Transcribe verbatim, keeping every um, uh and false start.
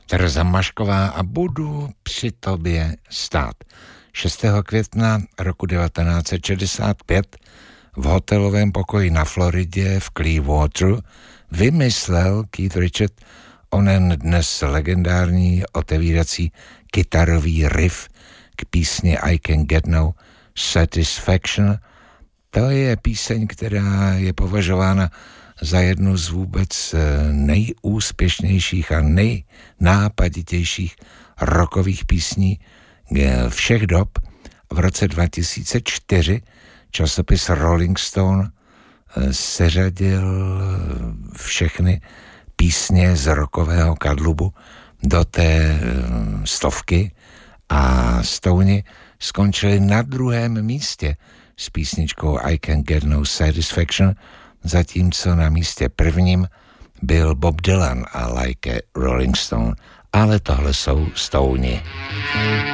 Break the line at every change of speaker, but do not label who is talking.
Tereza Mašková a Budu při tobě stát. šestého května roku devatenáct set šedesát pět v hotelovém pokoji na Floridě v Clearwateru vymyslel Keith Richard onen dnes legendární otevírací kytarový riff k písni I Can Get No Satisfaction. To je píseň, která je považována za jednu z vůbec nejúspěšnějších a nejnápaditějších rockových písní všech dob. V roce dva tisíce čtyři časopis Rolling Stone seřadil všechny písně z rockového kadlubu do té stovky a Stoni skončili na druhém místě s písničkou I Can Get No Satisfaction, zatímco na místě prvním byl Bob Dylan a Like a Rolling Stone. Ale tohle jsou Stoni.